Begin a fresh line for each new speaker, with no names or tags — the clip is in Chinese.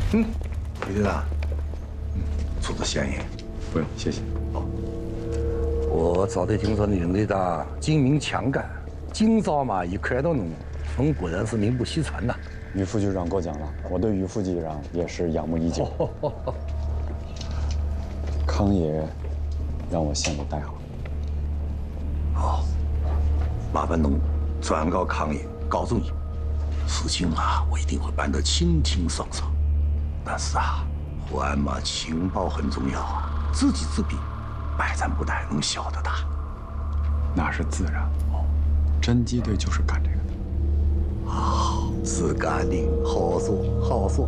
李队长，出个咸盐。
不用，谢谢。
我早就听说林队长精明强干，今朝嘛一看到侬，侬果然是名不虚传呐。
于副局长过奖了，我对于副局长也是仰慕已久。康爷让我向你带好。
好，麻烦侬转告康爷，告诉你，事情啊，我一定会办得清清爽爽。但是啊，胡安嘛，情报很重要啊，知己知彼，百战不殆，侬晓得的。
那是自然。侦缉队就是干这个的。
好，自家人好说好说。